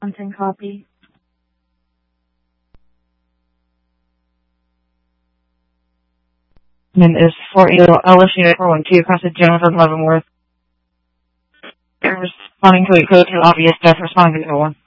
Content copy. And is 40 LSU 412 across the Jennifer Leavenworth. They're responding to a code to obvious death, responding to the one.